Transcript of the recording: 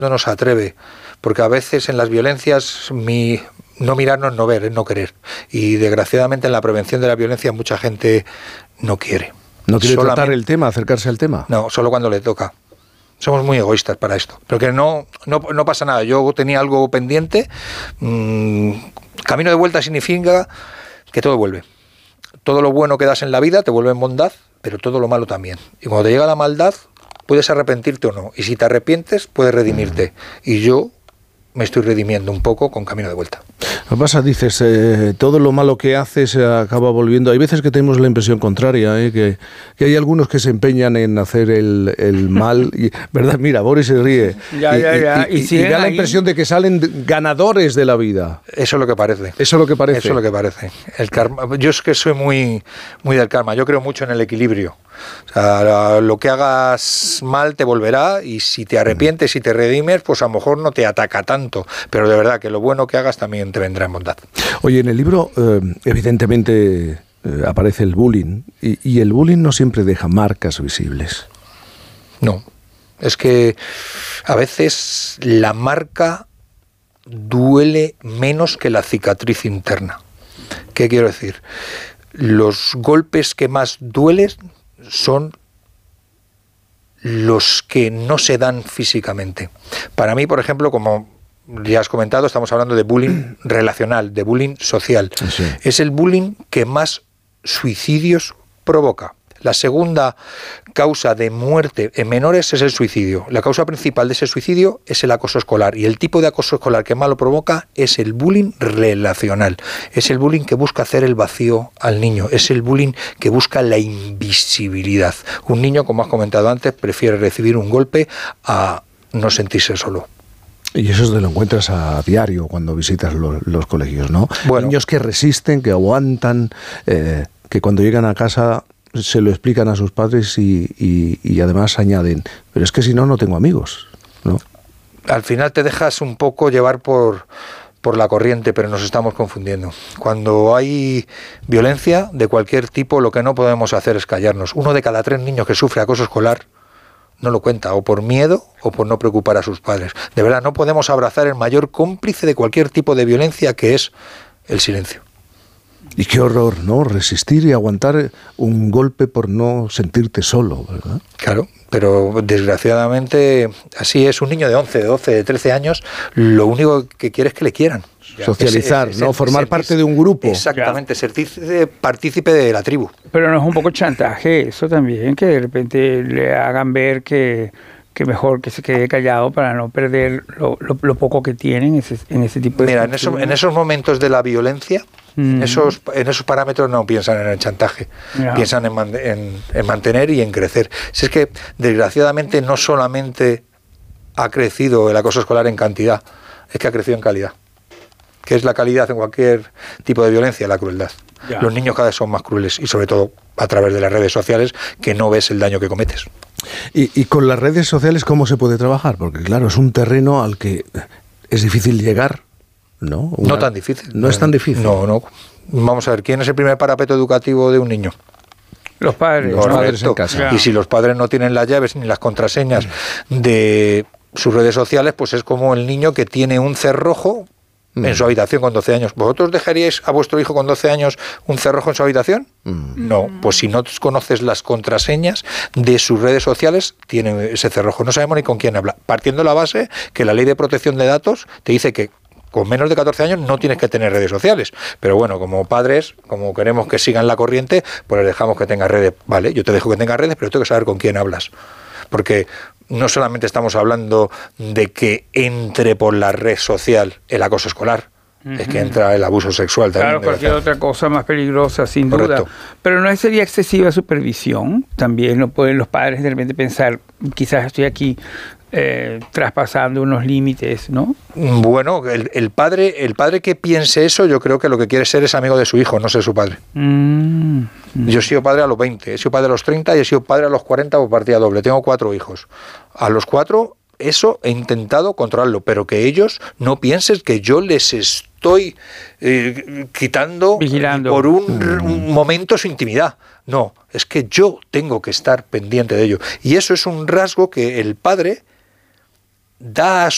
no nos atreve, porque a veces en las violencias no mirar no es no ver, es no querer. Y desgraciadamente en la prevención de la violencia mucha gente no quiere. ¿No quiere tratar el tema, acercarse al tema? No, solo cuando le toca. Somos muy egoístas para esto. Pero que no pasa nada. Yo tenía algo pendiente. Camino de vuelta significa que todo vuelve. Todo lo bueno que das en la vida te vuelve en bondad, pero todo lo malo también. Y cuando te llega la maldad, puedes arrepentirte o no. Y si te arrepientes, puedes redimirte. Y yo me estoy redimiendo un poco con Camino de Vuelta. Lo que pasa, dices, todo lo malo que haces acaba volviendo. Hay veces que tenemos la impresión contraria, que hay algunos que se empeñan en hacer el mal. Y, ¿verdad? Mira, Boris se ríe. Y da la impresión de que salen ganadores de la vida. Eso es lo que parece. Eso es lo que parece. Eso es lo que parece. El karma. Yo es que soy muy, muy del karma. Yo creo mucho en el equilibrio. O sea, lo que hagas mal te volverá, y si te arrepientes y te redimes, pues a lo mejor no te ataca tanto, pero de verdad que lo bueno que hagas también te vendrá en bondad. Oye, en el libro evidentemente aparece el bullying, y el bullying no siempre deja marcas visibles. No, es que a veces la marca duele menos que la cicatriz interna. ¿Qué quiero decir? Los golpes que más duelen son los que no se dan físicamente. Para mí, por ejemplo, como ya has comentado, estamos hablando de bullying relacional, de bullying social. Sí. Es el bullying que más suicidios provoca. La segunda causa de muerte en menores es el suicidio. La causa principal de ese suicidio es el acoso escolar. Y el tipo de acoso escolar que más lo provoca es el bullying relacional. Es el bullying que busca hacer el vacío al niño. Es el bullying que busca la invisibilidad. Un niño, como has comentado antes, prefiere recibir un golpe a no sentirse solo. Y eso te lo encuentras a diario cuando visitas los colegios, ¿no? Bueno, niños que resisten, que aguantan, que cuando llegan a casa se lo explican a sus padres y además añaden, pero es que si no, no tengo amigos, ¿no? Al final te dejas un poco llevar por la corriente, pero nos estamos confundiendo. Cuando hay violencia de cualquier tipo, lo que no podemos hacer es callarnos. 1 de cada 3 niños que sufre acoso escolar no lo cuenta, o por miedo o por no preocupar a sus padres. De verdad, no podemos abrazar el mayor cómplice de cualquier tipo de violencia, que es el silencio. Y qué horror, ¿no? Resistir y aguantar un golpe por no sentirte solo, ¿verdad? Claro, pero desgraciadamente así es. Un niño de 11, de 12, de 13 años, lo único que quiere es que le quieran. Socializar, ¿no? Formar parte de un grupo. Exactamente, sentirse partícipe de la tribu. Pero no es un poco chantaje eso también, que de repente le hagan ver que mejor que se quede callado para no perder lo poco que tienen en ese tipo de... Mira, en esos momentos de la violencia, en esos parámetros no piensan en el chantaje, piensan en mantener y en crecer. Si es que, desgraciadamente, no solamente ha crecido el acoso escolar en cantidad, es que ha crecido en calidad. ¿Qué es la calidad en cualquier tipo de violencia? La crueldad. Ya. Los niños cada vez son más crueles, y sobre todo a través de las redes sociales, que no ves el daño que cometes. Y con las redes sociales, ¿cómo se puede trabajar? Porque claro, es un terreno al que es difícil llegar, ¿no? No tan difícil. No es tan difícil. No. Vamos a ver, ¿quién es el primer parapeto educativo de un niño? Los padres. Los padres en casa. Y si los padres no tienen las llaves ni las contraseñas de sus redes sociales, pues es como el niño que tiene un cerrojo en su habitación con 12 años. ¿Vosotros dejaríais a vuestro hijo con 12 años un cerrojo en su habitación? No. Pues si no conoces las contraseñas de sus redes sociales, tiene ese cerrojo. No sabemos ni con quién habla. Partiendo de la base que la Ley de Protección de Datos te dice que con menos de 14 años no tienes que tener redes sociales. Pero bueno, como padres, como queremos que sigan la corriente, pues les dejamos que tenga redes. Vale, yo te dejo que tenga redes, pero tengo que saber con quién hablas. Porque no solamente estamos hablando de que entre por la red social el acoso escolar, es que entra el abuso sexual también. Claro, cualquier otra cosa más peligrosa, sin Correcto. duda. Pero no sería excesiva supervisión. También no pueden los padres de repente pensar, quizás estoy aquí traspasando unos límites, ¿no? Bueno, el padre que piense eso, yo creo que lo que quiere ser es amigo de su hijo, no ser su padre. Yo he sido padre a los 20, he sido padre a los 30 y he sido padre a los 40 por partida doble. Tengo 4 hijos. A los 4, eso he intentado controlarlo, pero que ellos no piensen que yo les estoy quitando vigilando por un momento su intimidad. No, es que yo tengo que estar pendiente de ello. Y eso es un rasgo que el padre da a